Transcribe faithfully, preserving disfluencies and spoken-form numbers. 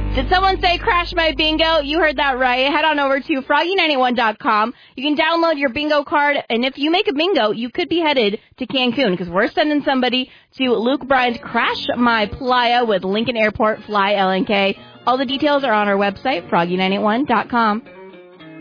Did someone say crash my bingo? You heard that right. Head on over to froggy ninety-one dot com. You can download your bingo card, and if you make a bingo, you could be headed to Cancun, because we're sending somebody to Luke Bryan's Crash My Playa with Lincoln Airport Fly L N K. All the details are on our website, froggy ninety-one dot com.